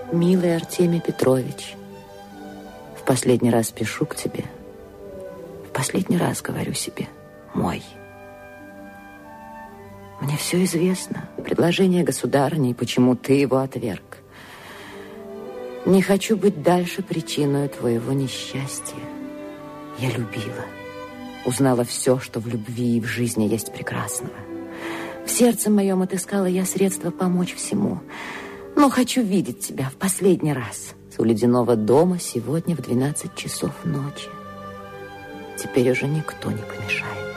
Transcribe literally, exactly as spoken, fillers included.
Милый Артемий Петрович, в последний раз пишу к тебе. В последний раз говорю себе: мой. Мне все известно. Предложение государыни, и почему ты его отверг. Не хочу быть дальше причиной твоего несчастья. Я любила. Узнала все, что в любви и в жизни есть прекрасного. В сердце моем отыскала я средства помочь всему. Но хочу видеть тебя в последний раз у ледяного дома сегодня в двенадцать часов ночи. Теперь уже никто не помешает.